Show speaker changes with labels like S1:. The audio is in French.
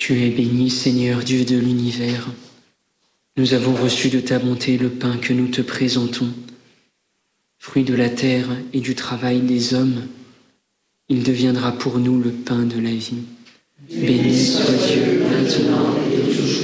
S1: Tu es béni, Seigneur, Dieu de l'univers. Nous avons reçu de ta bonté le pain que nous te présentons. Fruit de la terre et du travail des hommes, il deviendra pour nous le pain de la vie. Béni soit Dieu maintenant et toujours.